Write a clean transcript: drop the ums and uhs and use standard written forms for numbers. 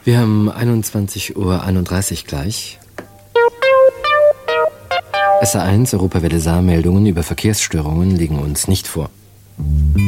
Wir haben 21:31 Uhr gleich. SA1 Europawelle Saar-Meldungen über Verkehrsstörungen liegen uns nicht vor.